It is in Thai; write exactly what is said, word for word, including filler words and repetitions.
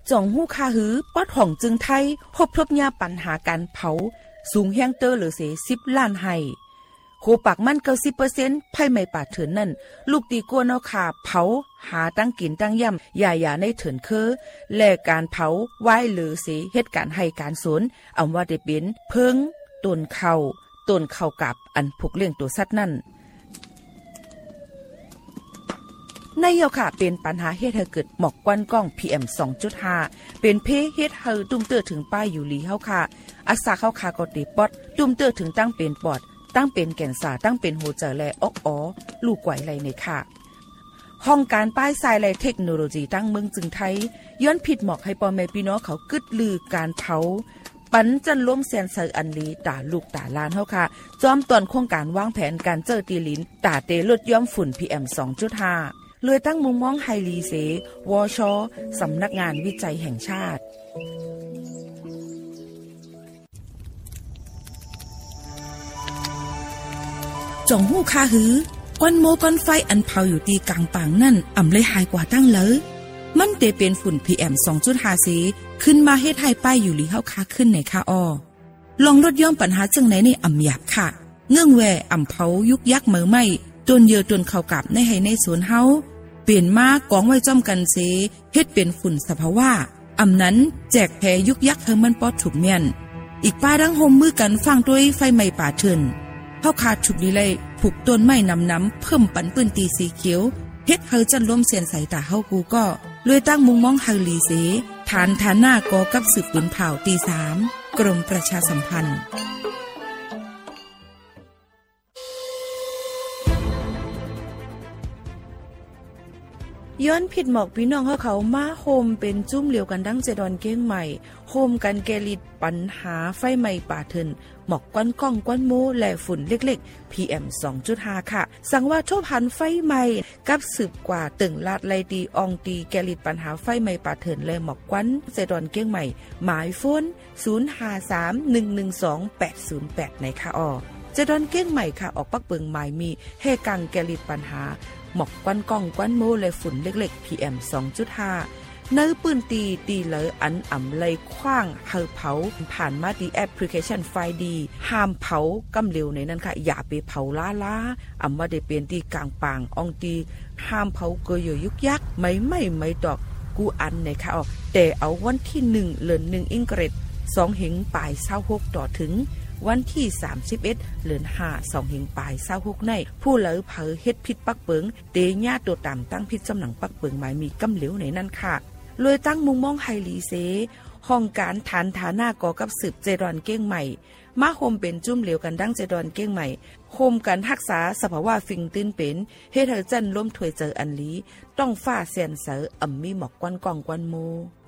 จ่องหู้คาหือป๊อดห่องจึงไทยพบพบยาปัญหาการเผาสูงแห้งเตอร์หรือเสสิบล้านไห้โคปากมันเก้าสิบเปอร์เซ็นต์ไพ่ไม่ป่าเถินนั่นลูกตีกัวเนาขาเผาหาตั้งกินตั้งย่ำอย่าอย่าในเถินเคอและการเผาไว้หรือเสเหตุการให้การสนอำว่าได้เป็นเพิงต้นเข่าต้นเข่ากับอันผูกเลี้ยงตัวสัตว์นั่นในเยาค่ะเป็นปัญหาเฮ็ดให้เกิดหมอกควันกล้อง พี เอ็ม สองจุดห้า เป็นเพเฮ็ดให้ตุ้มเตอถึงป้ายอยู่ลีเฮาค่ะอาสาเข้าคากอติปอดตุ้มเตอถึงตั้งเป็นปอดตั้งเป็นแก่นสาตั้งเป็นหัวใจและออกอ๋อลูกไหวไหลในค่ะห้องการป้ายทรายและเทคโนโลยีตั้งเมืองจึงไทยย้อนผิดหมอกให้พ่อแม่พี่น้องเขากึดลือการเผาปันจันล้มแสนเซออันลีตาลูกตาลานเฮาค่ะจอมตอนโครงการวางแผนการเจอตีลินตาเตลดย่อมฝุ่น พี เอ็ม สองจุดห้า เลยตั้งมุมมองไฮลีเสวชสำนักงานวิจัยแห่งชาติจ่องหู้คาหือก้อนโมก้อนไฟอันเผาอยู่ตีกลางปางนั่นอ่ำเลยหายกว่าตั้งเลยมันเตเป็นฝุ่น พี เอ็ม สองจุดห้า สีขึ้นมาเฮ็ดให้ป้ายอยู่ลีเฮาคาขึ้นในคาออลองลดย่อมปัญหาจังไหนในอ่ำหยาบค่ะเงื่องแวอ่ำเผายุกยักเมือไม่ต้นเยอต้นเข้ากับในให้ในสวนเฮาเปลี่ยนมากองไว้จ้อมกันเสเฮ็ดเป็นฝุ่นสภาวะอ่ำนั้นแจกแพยุกยักเฮามันปอดถูกเมียนอีกป้าดังโฮมมือกันฟังด้วยไฟไหม้ป่าเถินเฮาขาดฉุกดีเลยผูกต้นไม้นำน้ำเพิ่มปันปื้นตีสีเขียวเฮ็ดเฮาจันล้มเสียนใส่ตาเฮากูก็เลยตั้งมุงมองไฮลีเสฐานฐานหน้ากอกับสืบปืนเผาตีสามกรมประชาสัมพันธ์ย้อนผิดหมอกพี่น้องเฮาเขามาโฮมเป็นจุ้มเหลียวกันดังเจดอนเก้งใหม่โฮมกันแกลิดปัญหาไฟไหม้ป่าเถินหมอกควันก้องควันโมและฝุ่นเล็กๆ พี เอ็ม สองจุดห้า ค่ะสังว่าทบหันไฟไหม้กับสืบกว่าตึงลาดไลตีอองตีแกลิดปัญหาไฟไหม้ป่าเถินและหมอกควันเจดอนเก้งใหม่หมายโฟนศูนย์ ห้า สาม หนึ่ง หนึ่ง สอง แปด ศูนย์ แปดในค่ะออเจดอนเก้งใหม่ค่ะออกปักเปิงหมายมีเฮกังแกลิดปัญหาหมอกควันก้องควันโมและฝุ่นเล็กๆ พี เอ็ม สองจุดห้า เนื้อปืนตีตีเหลออันอ่ำไลคว้างเฮาเผาผ่านมาดีแอปพลิเคชันไฟดีห้ามเผากำเร็วในนั้นค่ะอย่าไปเผาล้าล้าอ่ำว่าได้เปลี่ยนตีกลางปางอองตีห้ามเผาเกยยุกยักไม่ไม่ไม่ดอกกูอันในค่ะออกแต่เอาวันที่หนึ่งเดือนหนึ่งอิงเกรดสองเหงปลายเศร้าหกต่อถึงวันที่สามสิบเอ็ดเดือนห้าสองเหงปลายเศร้าหกในผู้เหลอเผอเฮ็ดพิษปักเปิงเตญาตัวต่ำตั้งพิษจำหนังปักเปิงหมายมีกำเหลวในนั้นค่ะเลยตั้งมุงมองไฮลีเซห้องการฐานฐาหน้ากอกับสืบเจดอนเก้งใหม่มาโฮมเป็นจุ่มเหลวกันดังเจดอนเก้งใหม่โฮมกันรักษาสภาวะฟิงตื้นเป็นเฮ็ดให้จันล้มถวยเจออันลีต้องฟ้าแสนเสออ่ำมีหมอกควันกองควันโม